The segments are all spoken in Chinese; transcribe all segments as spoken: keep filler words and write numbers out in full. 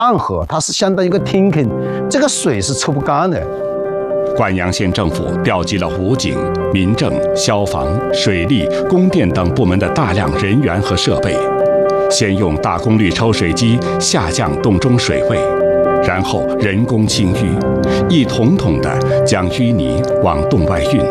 暗河，它是相当于一个天坑，这个水是抽不干的。 灌阳县政府调集了武警、民政、消防、水利、供电等部门的大量人员和设备，先用大功率抽水机下降洞中水位，然后人工清淤，一桶桶地将淤泥往洞外运。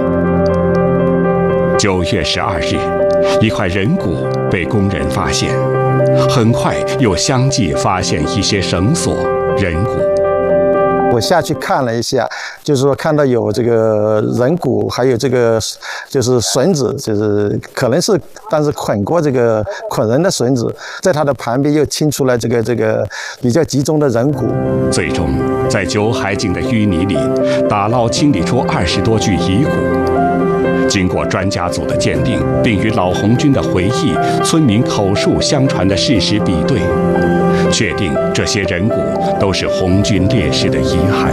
九月十二日，一块人骨被工人发现，很快又相继发现一些绳索、人骨。 我下去看了一下，就是说看到有这个人骨，还有这个就是绳子，就是可能是当时捆过这个捆人的绳子，在它的旁边又清出来这个这个比较集中的人骨。 最终，在九海井的淤泥里打捞清理出二十多具遗骨。经过专家组的鉴定，并与老红军的回忆、村民口述相传的事实比对，确定这些人骨都是红军烈士的遗骸。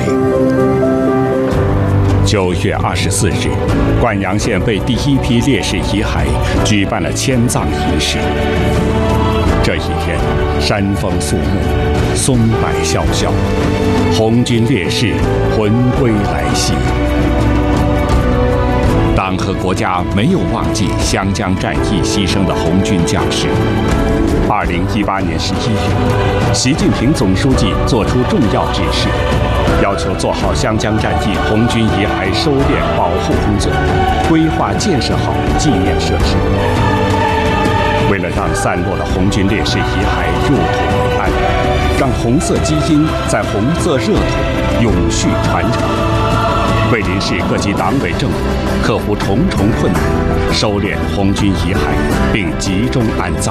九月二十四日，灌阳县为第一批烈士遗骸举办了迁葬仪式。这一天，山风肃穆，松柏萧萧，红军烈士魂归来兮。党和国家没有忘记湘江战役牺牲的红军将士。二零一八年十一月，习近平总书记作出重要指示，要求做好湘江战役红军遗骸收敛保护工作，规划建设好纪念设施。为了让散落的红军烈士遗骸入土为安，让红色基因在红色热土永续传承，桂林市各级党委政府克服重重困难，收敛红军遗骸，并集中安葬。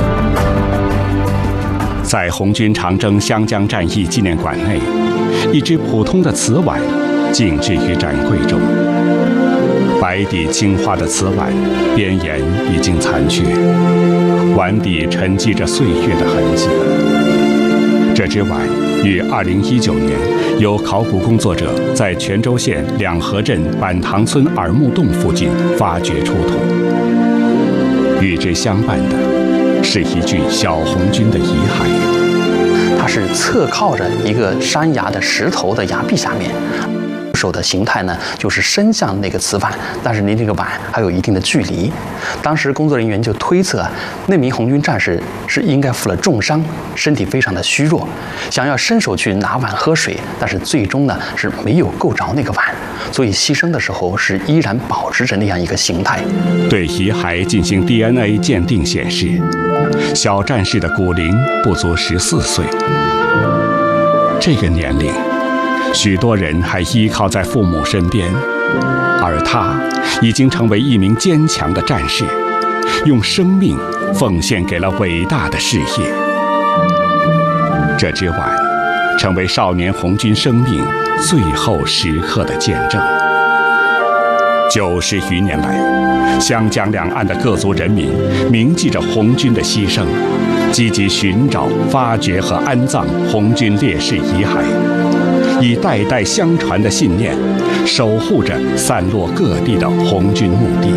在红军长征湘江战役纪念馆内，一只普通的瓷碗静置于展柜中。白底青花的瓷碗边沿已经残缺，碗底沉积着岁月的痕迹。这只碗于二零一九年由考古工作者在泉州县两河镇板塘村耳木洞附近发掘出土。与之相伴的是一具小红军的遗骸， 它是侧靠着一个山崖的石头的崖壁下面。手的形态呢，就是伸向那个瓷碗，但是离这个碗还有一定的距离。当时工作人员就推测，那名红军战士是应该负了重伤，身体非常的虚弱，想要伸手去拿碗喝水，但是最终呢是没有够着那个碗，所以牺牲的时候是依然保持着那样一个形态。 对遗骸进行 D N A 鉴定显示，小战士的骨龄不足十四岁，这个年龄。许多人还依靠在父母身边，而他已经成为一名坚强的战士，用生命奉献给了伟大的事业。这只碗成为少年红军生命最后时刻的见证。九十余年来，湘江两岸的各族人民铭记着红军的牺牲，积极寻找、发掘和安葬红军烈士遗骸。以代代相传的信念，守护着散落各地的红军墓地。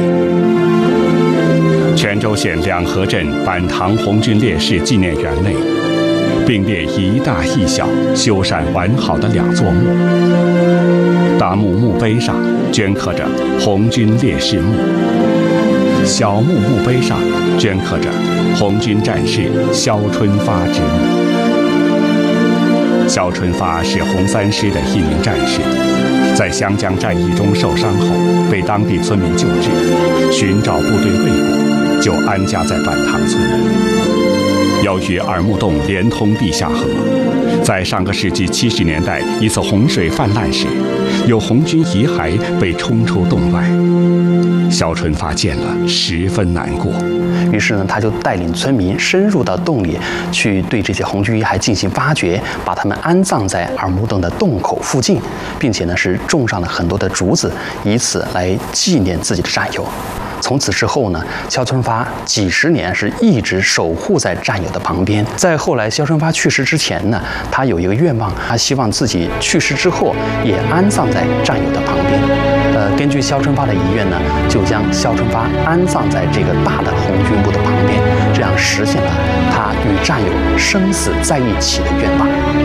泉州县两河镇板塘红军烈士纪念园内，并列一大一小、修缮完好的两座墓。大墓墓碑上镌刻着“红军烈士墓”，小墓墓碑上镌刻着“红军战士肖春发之墓”。肖春发是红三师的一名战士，在湘江战役中受伤后，被当地村民救治，寻找部队未果，就安家在板塘村。由于耳木洞连通地下河，在上个世纪七十年代一次洪水泛滥时，有红军遗骸被冲出洞外。肖春发见了，十分难过。 于是呢，他就带领村民深入到洞里去，对这些红军遗骸进行发掘，把他们安葬在耳木洞的洞口附近，并且呢是种上了很多的竹子，以此来纪念自己的战友。从此之后呢，肖春发几十年是一直守护在战友的旁边。在后来肖春发去世之前呢，他有一个愿望，他希望自己去世之后也安葬在战友的旁边。呃，根据肖春发的遗愿呢，就将肖春发安葬在这个大的红军墓的旁边，这样实现了他与战友生死在一起的愿望。